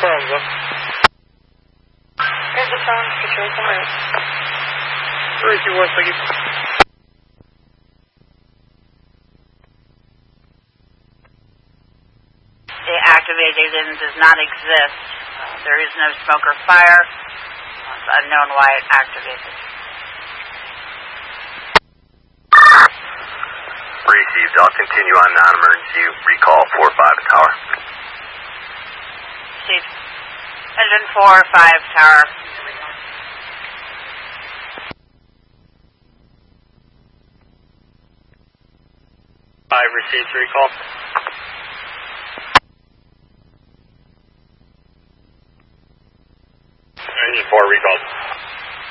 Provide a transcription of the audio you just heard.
problems, though. Here's the phone. Situation route. 321, thank you. The activated does not exist. There is no smoke or fire. It's unknown why it activated. Received. I'll continue on non-emergency. Recall 4-5 tower. Received. Engine 4-5 tower. I received recall.